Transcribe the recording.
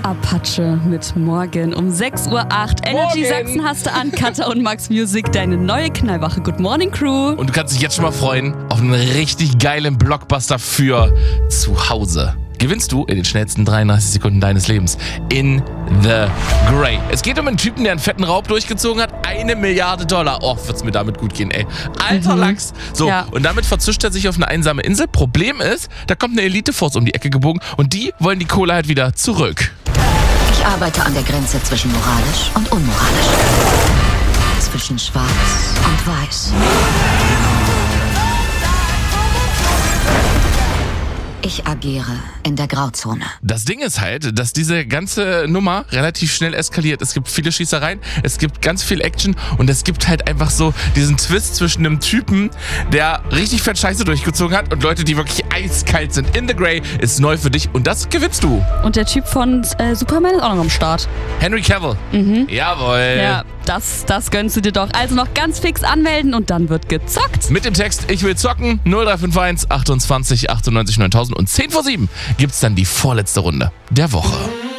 Apache mit Morgen um 6:08 Uhr. Energy Sachsen hast du an, Katha und Max Music, deine neue Knallwache. Good Morning Crew. Und du kannst dich jetzt schon mal freuen auf einen richtig geilen Blockbuster für zu Hause. Gewinnst du in den schnellsten 33 Sekunden deines Lebens in The Grey. Es geht um einen Typen, der einen fetten Raub durchgezogen hat. $1 Milliarde. Oh, wird's mir damit gut gehen, ey. Alter Lachs. So, ja. Und damit verzischt er sich auf eine einsame Insel. Problem ist, da kommt eine Elite-Force um die Ecke gebogen und die wollen die Kohle halt wieder zurück. Ich arbeite an der Grenze zwischen moralisch und unmoralisch. Zwischen schwarz und weiß. Ich agiere in der Grauzone. Das Ding ist halt, dass diese ganze Nummer relativ schnell eskaliert. Es gibt viele Schießereien, es gibt ganz viel Action und es gibt halt einfach so diesen Twist zwischen einem Typen, der richtig fett Scheiße durchgezogen hat und Leute, die wirklich eiskalt sind. In The Grey ist neu für dich und das gewinnst du. Und der Typ von Superman ist auch noch am Start. Henry Cavill. Jawohl. Ja, das gönnst du dir doch. Also noch ganz fix anmelden und dann wird gezockt. Mit dem Text Ich will zocken 0351 28 98 9000 und 10 vor 7 gibt's dann die vorletzte Runde der Woche.